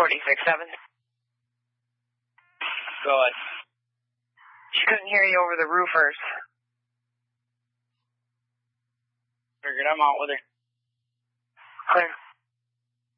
46.7. Go ahead. She couldn't hear you over the roofers. Figured I'm out with her. Clear.